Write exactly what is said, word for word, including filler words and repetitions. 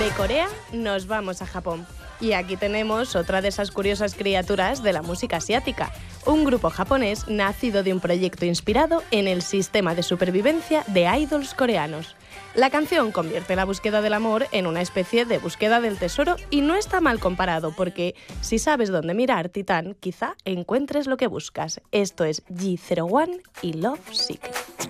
De Corea nos vamos a Japón. Y aquí tenemos otra de esas curiosas criaturas de la música asiática, un grupo japonés nacido de un proyecto inspirado en el sistema de supervivencia de idols coreanos. La canción convierte la búsqueda del amor en una especie de búsqueda del tesoro y no está mal comparado porque si sabes dónde mirar, Titán, quizá encuentres lo que buscas. Esto es G cero uno y Love Sick.